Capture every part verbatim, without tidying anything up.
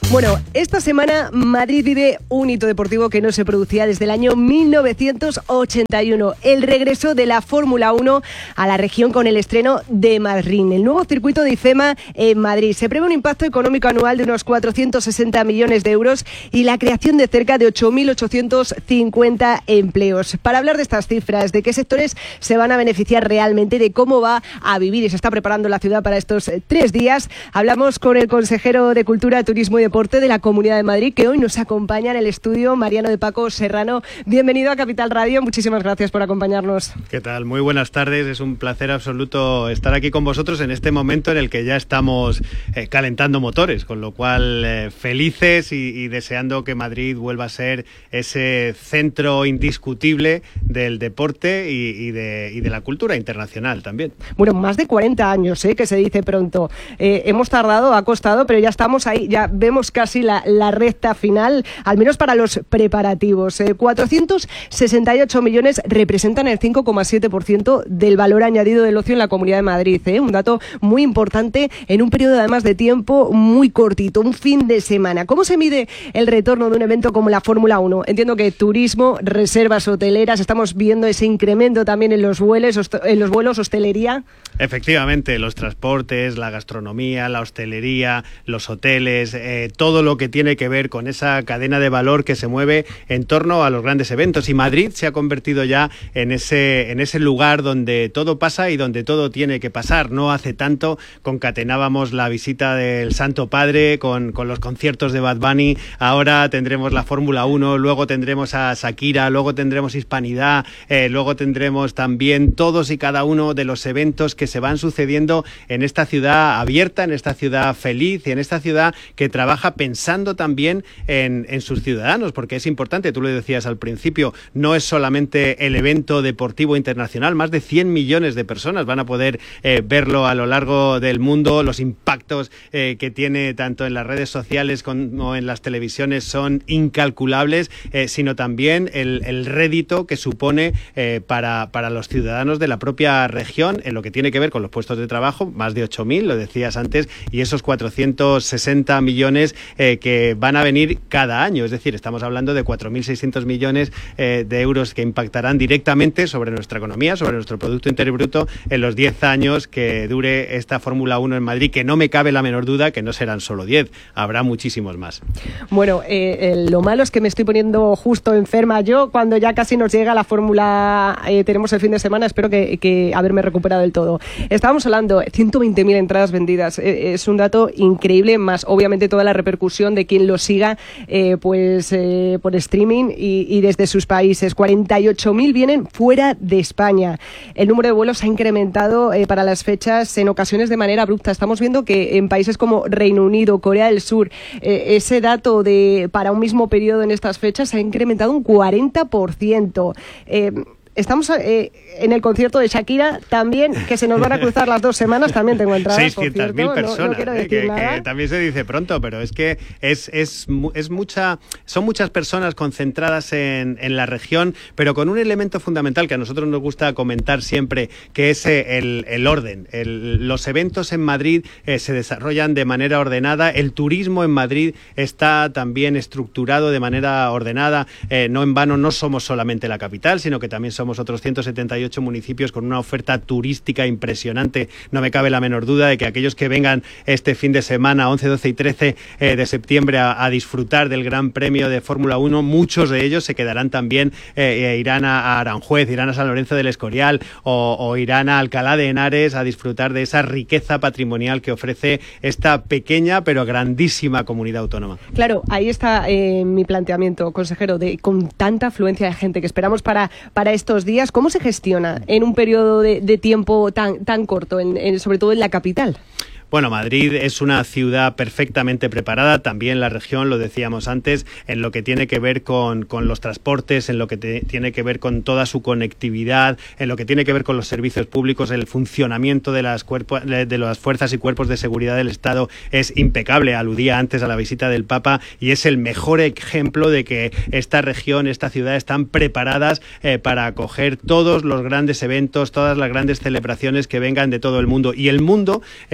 Bueno, esta semana Madrid vive un hito deportivo que no se producía desde el año mil novecientos ochenta y uno, el regreso de la Fórmula uno a la región con el estreno de Madrid, el nuevo circuito de IFEMA en Madrid. Se prevé un impacto económico anual de unos cuatrocientos sesenta millones de euros y la creación de cerca de ocho mil ochocientos cincuenta empleos. Para hablar de estas cifras, de qué sectores se van a beneficiar realmente, de cómo va a vivir y se está preparando la ciudad para estos tres días, hablamos con el consejero de Cultura, Turismo y Deporte de la Comunidad de Madrid, que hoy nos acompaña en el estudio, Mariano de Paco Serrano. Bienvenido a Capital Radio, muchísimas gracias por acompañarnos. ¿Qué tal? Muy buenas tardes, es un placer absoluto estar aquí con vosotros en este momento en el que ya estamos eh, calentando motores, con lo cual eh, felices y, y deseando que Madrid vuelva a ser ese centro indiscutible del deporte y, y, de, y de la cultura internacional también. Bueno, más de cuarenta años, ¿eh? Que se dice pronto. Eh, hemos tardado, ha costado, pero ya estamos ahí, ya vemos casi la, la recta final, al menos para los preparativos. Eh, cuatrocientos sesenta y ocho millones representan el cinco coma siete por ciento del valor añadido del ocio en la Comunidad de Madrid. Eh, un dato muy importante en un periodo además de tiempo muy cortito, un fin de semana. ¿Cómo se mide el retorno de un evento como la Fórmula uno? Entiendo que turismo, reservas hoteleras, estamos viendo ese incremento también en los vuelos, en los vuelos, hostelería. Efectivamente, los transportes, la gastronomía, la hostelería, los hoteles, eh, todo lo que tiene que ver con esa cadena de valor que se mueve en torno a los grandes eventos. Y Madrid se ha convertido ya en ese, en ese lugar donde todo pasa y donde todo tiene que pasar. No hace tanto concatenábamos la visita del Santo Padre con, con los conciertos de Bad Bunny, ahora tendremos la Fórmula uno, luego tendremos a Shakira, luego tendremos Hispanidad, eh, luego tendremos también todos y cada uno de los eventos que se van sucediendo en esta ciudad abierta, en esta ciudad feliz y en esta ciudad que trabaja pensando también en, en sus ciudadanos, porque es importante, tú lo decías al principio, no es solamente el evento deportivo internacional, más de cien millones de personas van a poder eh, verlo a lo largo del mundo, los impactos eh, que tiene tanto en las redes sociales como en las televisiones son incalculables, eh, sino también el, el rédito que supone eh, para, para los ciudadanos de la propia región en lo que tiene que ver con los puestos de trabajo, más de ocho mil, lo decías antes, y esos cuatrocientos sesenta millones eh, que van a venir cada año, es decir, estamos hablando de cuatro mil seiscientos millones eh, de euros que impactarán directamente sobre nuestra economía, sobre nuestro Producto Interior Bruto en los diez años que dure esta Fórmula uno en Madrid, que no me cabe la menor duda que no serán solo diez, habrá muchísimos más. Bueno, eh, eh, lo malo es que me estoy poniendo justo enferma yo cuando ya casi nos llega la Fórmula, eh, tenemos el fin de semana, espero que, que haberme recuperado del todo. Estábamos hablando, ciento veinte mil entradas vendidas, eh, es un dato increíble, más obviamente toda la repercusión de quien lo siga eh, pues eh, por streaming y, y desde sus países. cuarenta y ocho mil vienen fuera de España. El número de vuelos ha incrementado eh, para las fechas en ocasiones de manera abrupta. Estamos viendo que en países como Reino Unido, Corea del Sur, eh, ese dato de para un mismo periodo en estas fechas ha incrementado un cuarenta por ciento. Eh, Estamos eh, en el concierto de Shakira también, que se nos van a cruzar las dos semanas, también tengo entradas, seiscientas mil personas, no, no quiero decir eh, que, nada. que también se dice pronto, pero es que es, es, es mucha, son muchas personas concentradas en, en la región, pero con un elemento fundamental que a nosotros nos gusta comentar siempre, que es el, el orden. El, los eventos en Madrid eh, se desarrollan de manera ordenada, el turismo en Madrid está también estructurado de manera ordenada, eh, no en vano no somos solamente la capital, sino que también somos otros ciento setenta y ocho municipios con una oferta turística impresionante. No me cabe la menor duda de que aquellos que vengan este fin de semana, once, doce y trece eh, de septiembre, a, a disfrutar del Gran Premio de Fórmula uno, muchos de ellos se quedarán también, eh, irán a, a Aranjuez, irán a San Lorenzo del Escorial o, o irán a Alcalá de Henares a disfrutar de esa riqueza patrimonial que ofrece esta pequeña pero grandísima comunidad autónoma. Claro, ahí está eh, mi planteamiento, consejero, de con tanta afluencia de gente que esperamos para, para estos días, ¿cómo se gestiona en un periodo de, de tiempo tan, tan corto, en, en, sobre todo en la capital? Bueno, Madrid es una ciudad perfectamente preparada, también la región, lo decíamos antes, en lo que tiene que ver con, con los transportes, en lo que te, tiene que ver con toda su conectividad, en lo que tiene que ver con los servicios públicos, el funcionamiento de las, cuerpo, de las fuerzas y cuerpos de seguridad del Estado es impecable. Aludía antes a la visita del Papa y es el mejor ejemplo de que esta región, esta ciudad están preparadas eh, para acoger todos los grandes eventos, todas las grandes celebraciones que vengan de todo el mundo. Y el mundo eh, tiene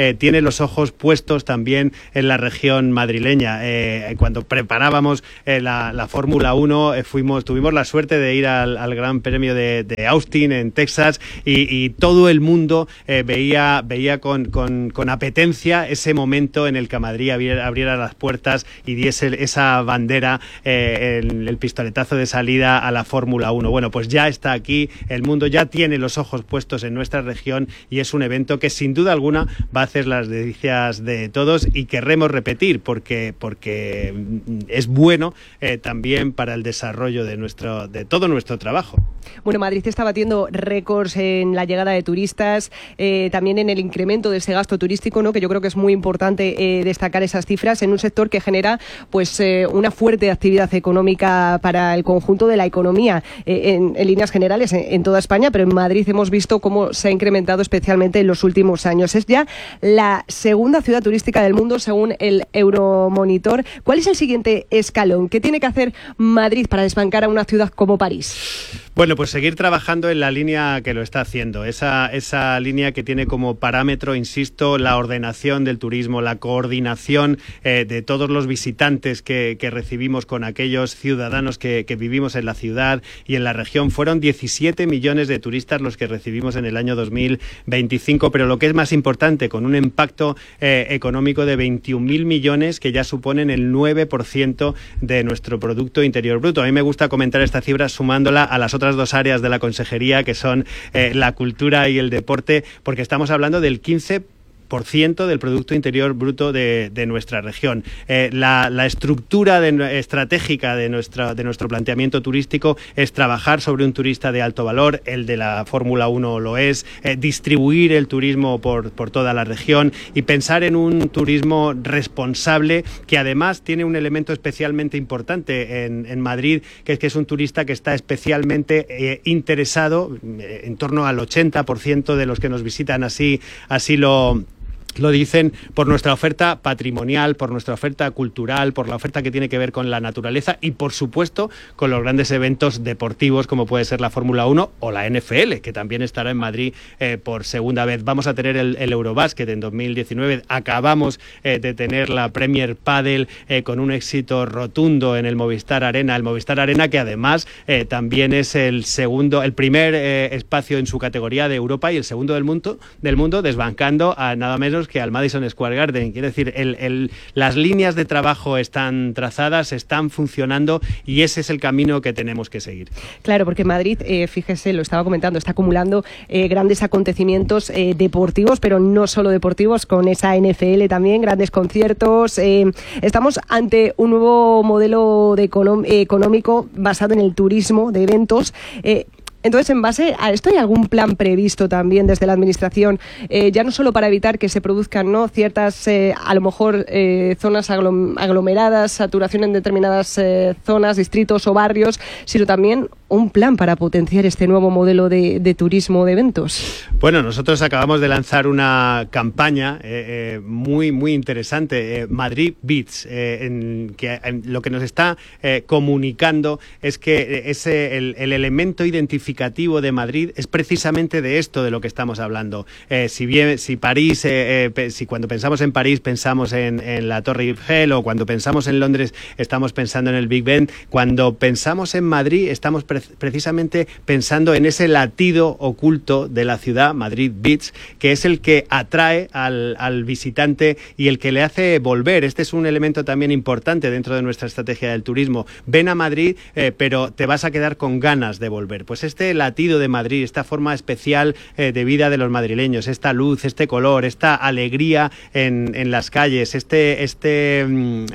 los ojos puestos también en la región madrileña. Eh, cuando preparábamos eh, la, la Fórmula uno, eh, fuimos, tuvimos la suerte de ir al, al Gran Premio de, de Austin en Texas y, y todo el mundo eh, veía, veía con, con, con apetencia ese momento en el que Madrid abriera, abriera las puertas y diese esa bandera, eh, el, el pistoletazo de salida a la Fórmula uno. Bueno, pues ya está aquí, el mundo ya tiene los ojos puestos en nuestra región y es un evento que sin duda alguna va a hacer las delicias de todos y querremos repetir porque, porque es bueno eh, también para el desarrollo de, nuestro, de todo nuestro trabajo. Bueno, Madrid está batiendo récords en la llegada de turistas, eh, también en el incremento de ese gasto turístico, ¿no? Que yo creo que es muy importante eh, destacar esas cifras en un sector que genera pues eh, una fuerte actividad económica para el conjunto de la economía eh, en, en líneas generales en, en toda España, pero en Madrid hemos visto cómo se ha incrementado especialmente en los últimos años. Es ya la segunda ciudad turística del mundo según el Euromonitor. ¿Cuál es el siguiente escalón? ¿Qué tiene que hacer Madrid para desbancar a una ciudad como París? Bueno, pues seguir trabajando en la línea que lo está haciendo, esa, esa línea que tiene como parámetro, insisto, la ordenación del turismo, la coordinación eh, de todos los visitantes que, que recibimos con aquellos ciudadanos que, que vivimos en la ciudad y en la región. Fueron diecisiete millones de turistas los que recibimos en el año dos mil veinticinco, pero lo que es más importante, con un impacto eh, económico de veintiún mil millones que ya suponen el nueve por ciento de nuestro Producto Interior Bruto. A mí me gusta comentar esta cifra sumándola a las otras dos áreas de la consejería que son eh, la cultura y el deporte, porque estamos hablando del quince por ciento del Producto Interior Bruto de, de nuestra región. Eh, la, la estructura de, estratégica de, nuestra, de nuestro planteamiento turístico es trabajar sobre un turista de alto valor, el de la Fórmula uno lo es, eh, distribuir el turismo por, por toda la región y pensar en un turismo responsable que además tiene un elemento especialmente importante en, en Madrid, que es que es un turista que está especialmente eh, interesado, eh, en torno al ochenta por ciento de los que nos visitan así, así lo... Lo dicen por nuestra oferta patrimonial, por nuestra oferta cultural, por la oferta que tiene que ver con la naturaleza y, por supuesto, con los grandes eventos deportivos como puede ser la Fórmula uno o la N F L, que también estará en Madrid eh, por segunda vez. Vamos a tener el, el Eurobásquet en dos mil diecinueve. Acabamos eh, de tener la Premier Padel eh, con un éxito rotundo en el Movistar Arena. El Movistar Arena que además eh, también es el segundo, el primer eh, espacio en su categoría de Europa y el segundo del mundo, del mundo desbancando a nada menos que al Madison Square Garden. Quiere decir, el, el, las líneas de trabajo están trazadas, están funcionando y ese es el camino que tenemos que seguir. Claro, porque Madrid, eh, fíjese, lo estaba comentando, está acumulando eh, grandes acontecimientos eh, deportivos, pero no solo deportivos, con esa N F L también, grandes conciertos. Eh, estamos ante un nuevo modelo de econom- económico basado en el turismo de eventos. Eh, Entonces, en base a esto, ¿hay algún plan previsto también desde la Administración, eh, ya no solo para evitar que se produzcan, ¿no?, ciertas, eh, a lo mejor, eh, zonas aglom- aglomeradas, saturación en determinadas eh, zonas, distritos o barrios, sino también un plan para potenciar este nuevo modelo de, de turismo de eventos? Bueno, nosotros acabamos de lanzar una campaña eh, eh, muy, muy interesante, eh, Madrid Beats, eh, en que en lo que nos está eh, comunicando es que ese, el, el elemento identificativo de Madrid es precisamente de esto de lo que estamos hablando. Eh, si bien, si París, eh, eh, si cuando pensamos en París pensamos en, en la Torre Eiffel o cuando pensamos en Londres estamos pensando en el Big Ben, cuando pensamos en Madrid estamos pre- precisamente pensando en ese latido oculto de la ciudad, Madrid Beats, que es el que atrae al, al visitante y el que le hace volver. Este es un elemento también importante dentro de nuestra estrategia del turismo. Ven a Madrid, eh, pero te vas a quedar con ganas de volver. Pues este latido de Madrid, esta forma especial eh, de vida de los madrileños, esta luz, este color, esta alegría en, en las calles, este, este,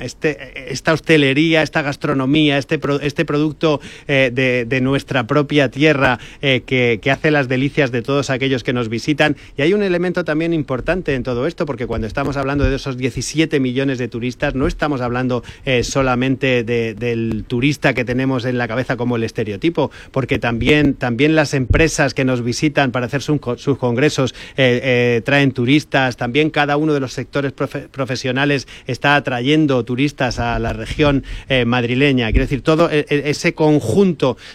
este, esta hostelería, esta gastronomía, este, pro, este producto eh, de, de nuestra propia tierra eh, que, que hace las delicias de todos aquellos que nos visitan. Y hay un elemento también importante en todo esto, porque cuando estamos hablando de esos diecisiete millones de turistas, no estamos hablando eh, solamente de, del turista que tenemos en la cabeza como el estereotipo, porque también También las empresas que nos visitan para hacer sus, sus congresos eh, eh, traen turistas. También cada uno de los sectores profe- profesionales está atrayendo turistas a la región eh, madrileña. Quiero decir, todo eh, ese conjunto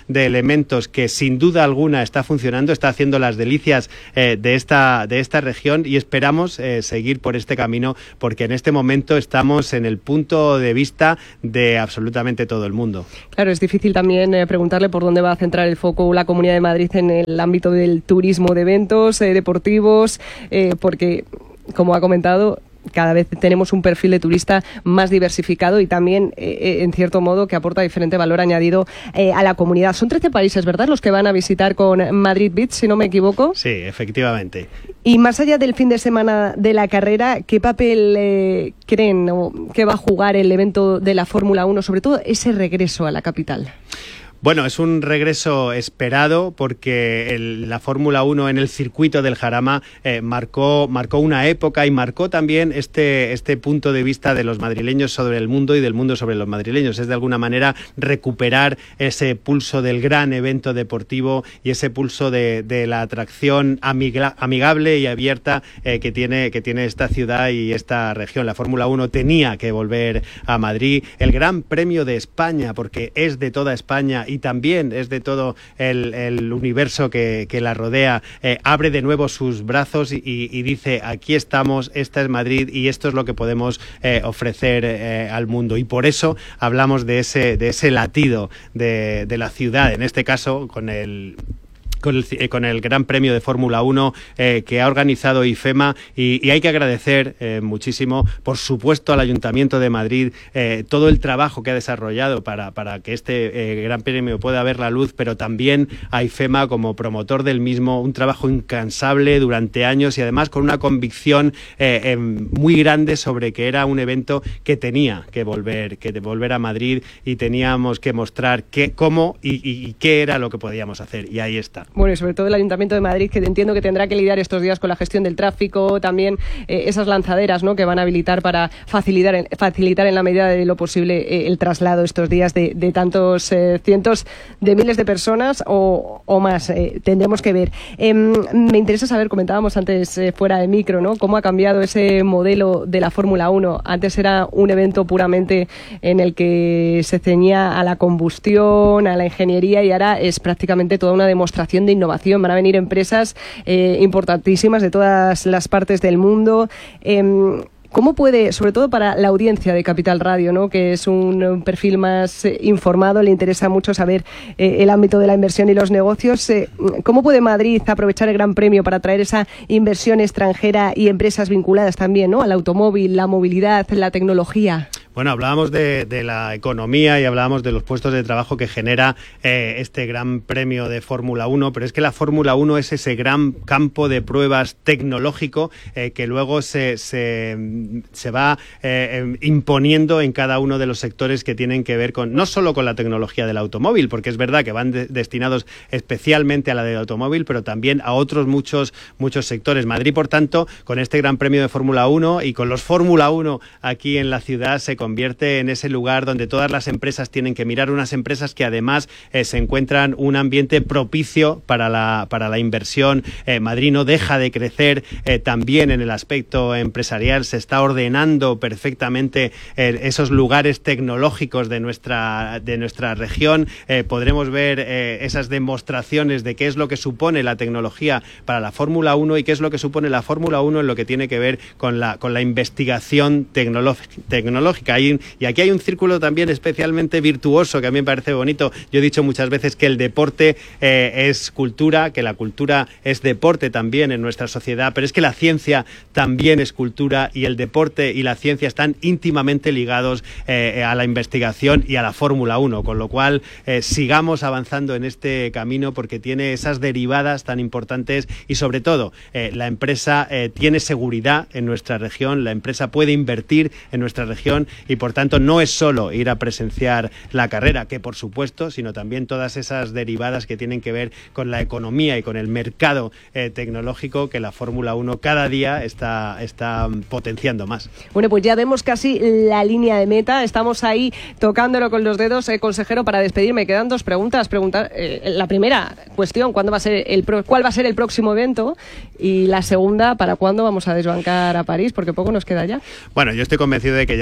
de elementos que sin duda alguna está funcionando, está haciendo las delicias eh, de, esta, de esta región y esperamos eh, seguir por este camino porque en este momento estamos en el punto de vista de absolutamente todo el mundo. Claro, es difícil también eh, preguntarle por dónde va a centrar el foco la Comunidad de Madrid en el ámbito del turismo de eventos eh, deportivos, eh, porque, como ha comentado, cada vez tenemos un perfil de turista más diversificado y también, eh, en cierto modo, que aporta diferente valor añadido eh, a la comunidad. Son trece países, ¿verdad?, los que van a visitar con Madrid Beach, si no me equivoco. Sí, efectivamente. Y más allá del fin de semana de la carrera, ¿qué papel eh, creen o que va a jugar el evento de la Fórmula uno, sobre todo ese regreso a la capital? Bueno, es un regreso esperado porque el, la Fórmula uno en el circuito del Jarama eh, marcó, marcó una época y marcó también este, este punto de vista de los madrileños sobre el mundo y del mundo sobre los madrileños. Es de alguna manera recuperar ese pulso del gran evento deportivo y ese pulso de, de la atracción amiga, amigable y abierta eh, que, tiene, que tiene esta ciudad y esta región. La Fórmula uno tenía que volver a Madrid. El Gran Premio de España, porque es de toda España y también es de todo el, el universo que, que la rodea, eh, abre de nuevo sus brazos y, y dice, aquí estamos, esta es Madrid y esto es lo que podemos eh, ofrecer eh, al mundo. Y por eso hablamos de ese, de ese latido de, de la ciudad, en este caso con el... Con el, con el Gran Premio de Fórmula uno eh, que ha organizado IFEMA y, y hay que agradecer eh, muchísimo, por supuesto, al Ayuntamiento de Madrid eh, todo el trabajo que ha desarrollado para, para que este eh, Gran Premio pueda ver la luz, pero también a IFEMA como promotor del mismo, un trabajo incansable durante años y además con una convicción eh, eh, muy grande sobre que era un evento que tenía que volver, que volver a Madrid y teníamos que mostrar qué, cómo y, y, y qué era lo que podíamos hacer y ahí está. Bueno, y sobre todo el Ayuntamiento de Madrid, que entiendo que tendrá que lidiar estos días con la gestión del tráfico, también eh, esas lanzaderas, ¿no?, que van a habilitar para facilitar en, facilitar en la medida de lo posible eh, el traslado estos días de, de tantos eh, cientos de miles de personas o, o más. Eh, tendremos que ver. Eh, me interesa saber, comentábamos antes eh, fuera de micro, ¿no?, cómo ha cambiado ese modelo de la Fórmula uno. Antes era un evento puramente en el que se ceñía a la combustión, a la ingeniería y ahora es prácticamente toda una demostración de innovación. Van a venir empresas eh, importantísimas de todas las partes del mundo. Eh, ¿Cómo puede, sobre todo para la audiencia de Capital Radio, ¿no?, que es un, un perfil más eh, informado, le interesa mucho saber eh, el ámbito de la inversión y los negocios, eh, cómo puede Madrid aprovechar el Gran Premio para atraer esa inversión extranjera y empresas vinculadas también, ¿no?, al automóvil, la movilidad, la tecnología? Bueno, hablábamos de, de la economía y hablábamos de los puestos de trabajo que genera eh, este Gran Premio de Fórmula uno, pero es que la Fórmula uno es ese gran campo de pruebas tecnológico eh, que luego se, se, se va eh, imponiendo en cada uno de los sectores que tienen que ver con, no solo con la tecnología del automóvil, porque es verdad que van de, destinados especialmente a la del automóvil, pero también a otros muchos, muchos sectores. Madrid, por tanto, con este Gran Premio de Fórmula uno y con los Fórmula uno aquí en la ciudad, se convierte en ese lugar donde todas las empresas tienen que mirar, unas empresas que además eh, se encuentran un ambiente propicio para la, para la inversión. Eh, Madrid no deja de crecer eh, también en el aspecto empresarial, se está ordenando perfectamente eh, esos lugares tecnológicos de nuestra, de nuestra región. Eh, podremos ver eh, esas demostraciones de qué es lo que supone la tecnología para la Fórmula uno y qué es lo que supone la Fórmula uno en lo que tiene que ver con la, con la investigación tecnológica. Hay, y aquí hay un círculo también especialmente virtuoso que a mí me parece bonito. Yo he dicho muchas veces que el deporte eh, es cultura, que la cultura es deporte también en nuestra sociedad, pero es que la ciencia también es cultura y el deporte y la ciencia están íntimamente ligados eh, a la investigación y a la Fórmula uno, con lo cual eh, sigamos avanzando en este camino porque tiene esas derivadas tan importantes y sobre todo eh, la empresa eh, tiene seguridad en nuestra región, la empresa puede invertir en nuestra región y por tanto no es solo ir a presenciar la carrera, que por supuesto, sino también todas esas derivadas que tienen que ver con la economía y con el mercado eh, tecnológico que la Fórmula uno cada día está, está potenciando más. Bueno, pues ya vemos casi la línea de meta, estamos ahí tocándolo con los dedos. Eh, consejero, para despedirme quedan dos preguntas. Preguntar, eh, la primera cuestión, ¿cuándo va a ser el pro, ¿cuál va a ser el próximo evento? Y la segunda, ¿para cuándo vamos a desbancar a París? Porque poco nos queda ya. Bueno, yo estoy convencido de que ya está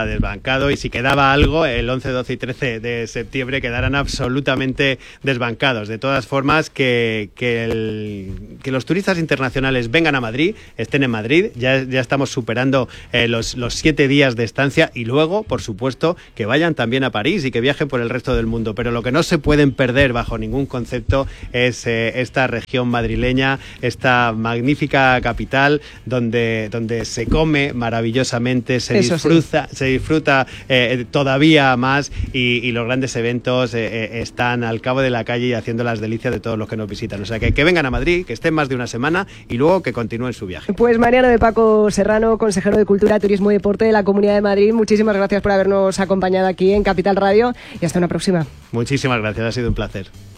desbancado, y si quedaba algo, el once, doce y trece de septiembre quedarán absolutamente desbancados. De todas formas, que, que, el, que los turistas internacionales vengan a Madrid, estén en Madrid, ya, ya estamos superando eh, los, los siete días de estancia, y luego, por supuesto, que vayan también a París y que viajen por el resto del mundo. Pero lo que no se pueden perder bajo ningún concepto es eh, esta región madrileña, esta magnífica capital donde, donde se come maravillosamente, se Eso disfruta, sí. se disfruta eh, todavía más, y, y los grandes eventos eh, eh, están al cabo de la calle y haciendo las delicias de todos los que nos visitan. O sea, que, que vengan a Madrid, que estén más de una semana y luego que continúen su viaje. Pues Mariano de Paco Serrano, consejero de Cultura, Turismo y Deporte de la Comunidad de Madrid, muchísimas gracias por habernos acompañado aquí en Capital Radio y hasta una próxima. Muchísimas gracias, ha sido un placer.